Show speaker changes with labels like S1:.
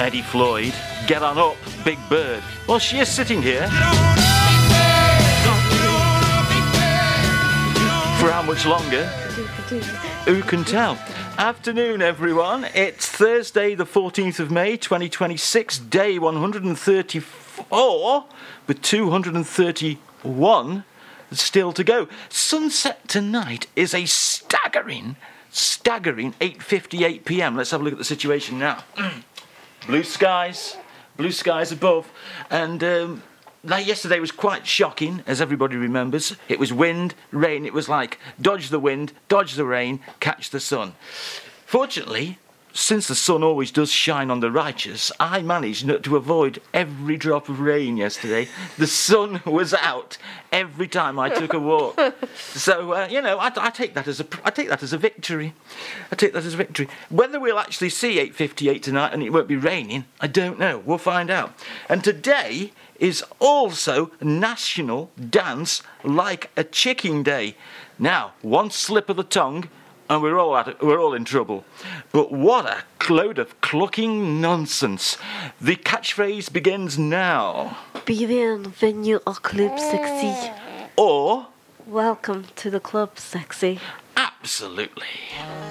S1: Eddie Floyd, Get On Up, Big Bird. Well, she is sitting here. For how much longer? Who can tell? Afternoon, everyone. It's Thursday, the 14th of May, 2026, day 134, with 231 still to go. Sunset tonight is a staggering 8:58 p.m. Let's have a look at the situation now. Blue skies above, and like yesterday was quite shocking, as everybody remembers. It was wind, rain. It was like dodge the wind, dodge the rain, catch the sun. Fortunately, since the sun always does shine on the righteous, I managed not to avoid every drop of rain yesterday. The sun was out every time I took a walk. So I take that as a victory. I take that as a victory. Whether we'll actually see 8:58 tonight and it won't be raining, I don't know. We'll find out. And today is also National Dance Like a Chicken Day. Now, one slip of the tongue, and we're all in trouble. But what a load of clucking nonsense. The catchphrase begins now.
S2: Bienvenue au Club Sexy.
S1: Or,
S2: welcome to the Club Sexy.
S1: absolutely.